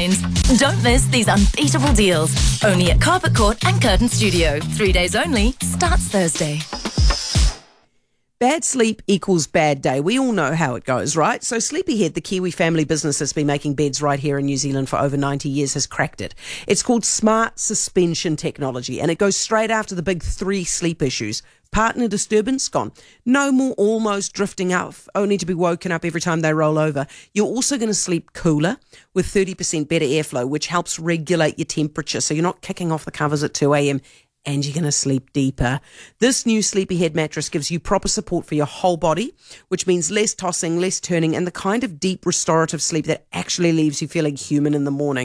finds. Don't miss these unbeatable deals. Only at Carpet Court and Curtain Studio. 3 days only. Starts Thursday. Bad sleep equals bad day. We all know how it goes, right? So Sleepyhead, the Kiwi family business that's been making beds right here in New Zealand for over 90 years, has cracked it. It's called smart suspension technology, and it goes straight after the big 3 sleep issues. Partner disturbance, gone. No more almost drifting out, only to be woken up every time they roll over. You're also going to sleep cooler with 30% better airflow, which helps regulate your temperature, so you're not kicking off the covers at 2 a.m, and you're going to sleep deeper. This new Sleepyhead mattress gives you proper support for your whole body, which means less tossing, less turning, and the kind of deep restorative sleep that actually leaves you feeling human in the morning.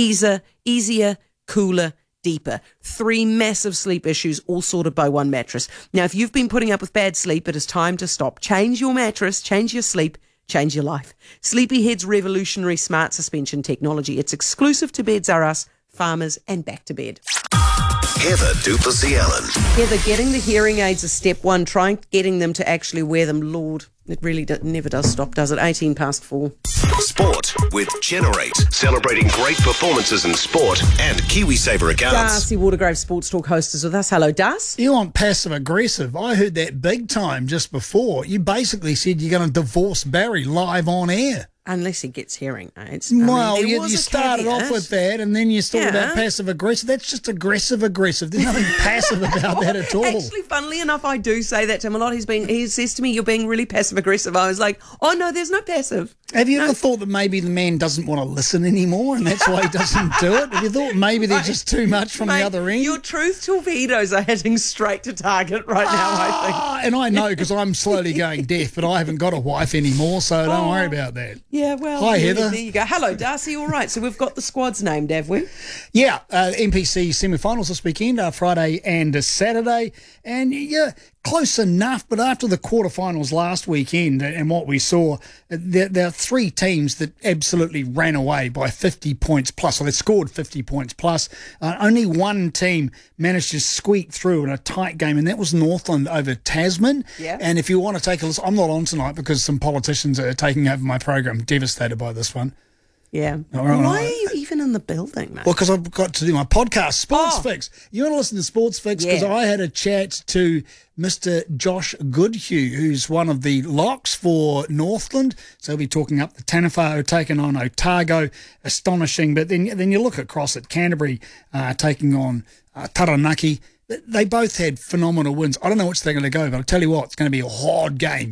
Easier, cooler, deeper. 3 massive sleep issues all sorted by one mattress. Now, if you've been putting up with bad sleep, it is time to stop. Change your mattress, change your sleep, change your life. Sleepyhead's revolutionary smart suspension technology. It's exclusive to Beds R Us, Farmers, and Back to Bed. Heather du Plessis-Allen. Heather, getting the hearing aids is step one. Trying getting them to actually wear them, Lord, it really never does stop, does it? 18 past 4. Sport with Generate, celebrating great performances in sport and KiwiSaver accounts. Darcy Watergrave, Sports Talk host, is with us. Hello, Darcy. You want passive aggressive? I heard that big time just before. You basically said you're going to divorce Barry live on air. Unless he gets hearing aids. Well, you started off with that, and then you talked about passive aggressive. That's just aggressive. There's nothing passive about that at all. Actually, funnily enough, I do say that to him a lot. He says to me, "You're being really passive aggressive." I was like, "Oh no, there's no passive." Have you ever thought that maybe the man doesn't want to listen anymore, and that's why he doesn't do it? Have you thought maybe there's just too much from the other end? Your truth torpedoes are hitting straight to target right now, I think. And I know because I'm slowly going deaf, but I haven't got a wife anymore, so don't worry about that. Yeah, well, hi, Heather. There you go. Hello, Darcy. All right, so we've got the squads named, have we? Yeah, NPC semi-finals this weekend, Friday and Saturday, and yeah, close enough, but after the quarterfinals last weekend and what we saw, there are 3 teams that absolutely ran away by 50 points plus, or they scored 50 points plus. Only one team managed to squeak through in a tight game, and that was Northland over Tasman. Yeah. And if you want to take a listen, I'm not on tonight because some politicians are taking over my program. Devastated by this one. Yeah. Why are you even in the building, mate? Well, because I've got to do my podcast, Sports Fix. You want to listen to Sports Fix? Because I had a chat to Mr. Josh Goodhue, who's one of the locks for Northland. So he'll be talking up the Tanawhau, taking on Otago. Astonishing. But then you look across at Canterbury, taking on Taranaki. They both had phenomenal wins. I don't know which they're going to go, but I'll tell you what, it's going to be a hard game.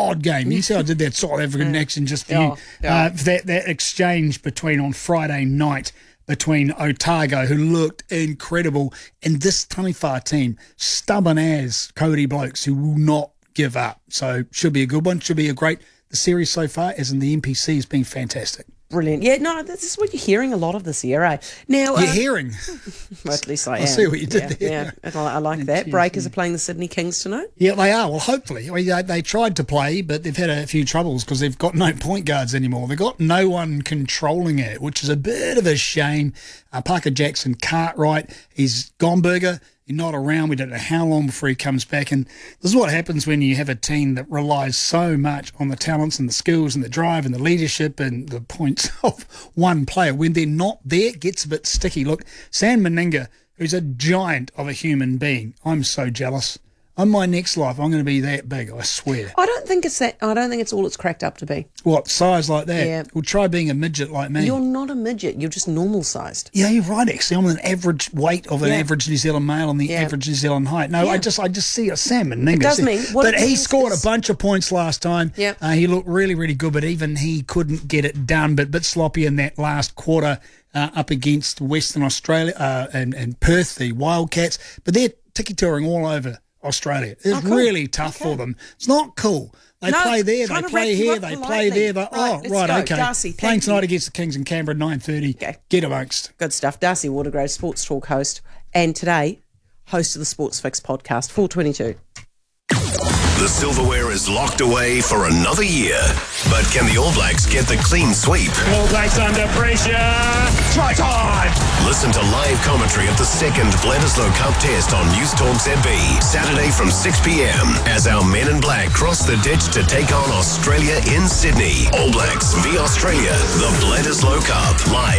You see I did that South African accent just for you. That exchange on Friday night between Otago, who looked incredible, and this Tanawhau team, stubborn as Cody blokes who will not give up. So should be a good one. Should be a great. The series so far, as in the NPC, has been fantastic. Brilliant. Yeah, no, this is what you're hearing a lot of this year, eh? Now, you're hearing? Well, at least I am. I see what you did there. Yeah, I like that. Breakers are playing the Sydney Kings tonight? Yeah, they are. Well, hopefully. I mean, they tried to play, but they've had a few troubles because they've got no point guards anymore. They've got no one controlling it, which is a bit of a shame. Parker Jackson Cartwright, he's Gomberger. He's not around. We don't know how long before he comes back. And this is what happens when you have a team that relies so much on the talents and the skills and the drive and the leadership and the points of one player. When they're not there, it gets a bit sticky. Look, Sam Meninga, who's a giant of a human being. I'm so jealous. In my next life, I'm going to be that big, I swear. I don't think it's that. I don't think it's all it's cracked up to be. What, size like that? Yeah. Well, try being a midget like me. You're not a midget. You're just normal sized. Yeah, you're right, actually. I'm an average weight of an average New Zealand male and the average New Zealand height. No, I just see a Sam Meninga. It does mean. But he scored a bunch of points last time. Yeah. He looked really, really good, but even he couldn't get it done. But a bit sloppy in that last quarter up against Western Australia and Perth, the Wildcats. But they're tiki-touring all over Australia. It's really tough for them. It's not cool. They play there, they play here, they play there. Okay. Darcy, playing tonight against the Kings in Canberra at 9:30. Okay. Get amongst. Good stuff. Darcy Watergrave, Sports Talk host, and today, host of the Sports Fix podcast, 422. The silverware is locked away for another year. But can the All Blacks get the clean sweep? All Blacks under pressure. Try time! Listen to live commentary of the second Bledisloe Cup test on News Talk ZB, Saturday from 6 p.m. as our men in black cross the ditch to take on Australia in Sydney. All Blacks v Australia, the Bledisloe Cup, live